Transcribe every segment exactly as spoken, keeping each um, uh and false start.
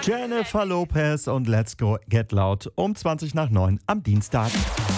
Jennifer Lopez und Let's Go Get Loud um zwanzig nach neun am Dienstag.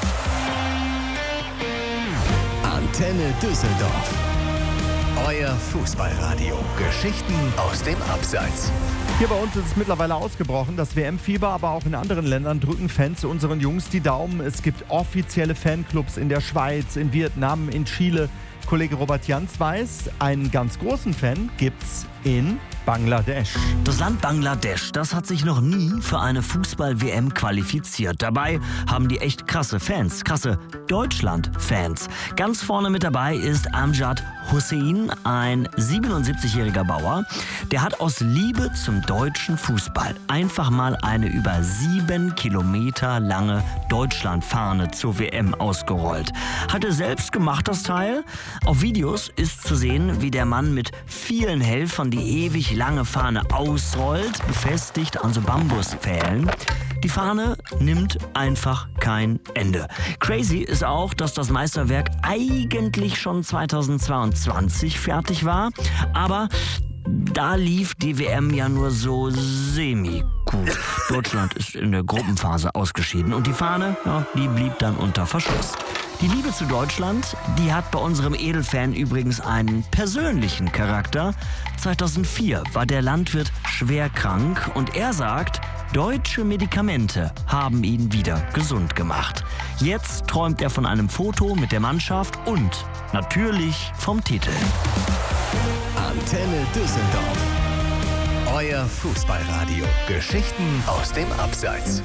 Antenne Düsseldorf. Euer Fußballradio. Geschichten aus dem Abseits. Hier bei uns ist es mittlerweile ausgebrochen, das W M-Fieber, aber auch in anderen Ländern drücken Fans unseren Jungs die Daumen. Es gibt offizielle Fanclubs in der Schweiz, in Vietnam, in Chile. Kollege Robert Jans weiß, einen ganz großen Fan gibt's in Bangladesch. Das Land Bangladesch, das hat sich noch nie für eine Fußball-W M qualifiziert. Dabei haben die echt krasse Fans, krasse Deutschland-Fans. Ganz vorne mit dabei ist Amjad Hussein, ein siebenundsiebzigjähriger Bauer. Der hat aus Liebe zum deutschen Fußball einfach mal eine über sieben Kilometer lange Deutschlandfahne zur W M ausgerollt. Hat er selbst gemacht, das Teil. Auf Videos ist zu sehen, wie der Mann mit vielen Helfern die ewig lange Fahne ausrollt, befestigt an so Bambuspfählen. Die Fahne nimmt einfach kein Ende. Crazy ist auch, dass das Meisterwerk eigentlich schon zweitausendzweiundzwanzig fertig war, aber da lief die W M ja nur so semi-gut. Deutschland ist in der Gruppenphase ausgeschieden und die Fahne, ja, die blieb dann unter Verschluss. Die Liebe zu Deutschland, die hat bei unserem Edelfan übrigens einen persönlichen Charakter. zweitausendvier war der Landwirt schwer krank und er sagt, deutsche Medikamente haben ihn wieder gesund gemacht. Jetzt träumt er von einem Foto mit der Mannschaft und natürlich vom Titel. Antenne Düsseldorf. Euer Fußballradio. Geschichten aus dem Abseits.